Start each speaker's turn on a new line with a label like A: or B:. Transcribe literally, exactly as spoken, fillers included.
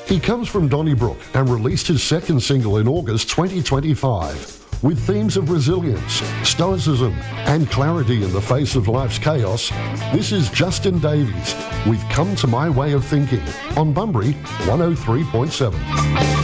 A: He comes from Donnybrook and released his second single in August twenty twenty-five. With themes of resilience, stoicism and clarity in the face of life's chaos, this is Justin Davies with Come to My Way of Thinking on Bunbury one oh three point seven.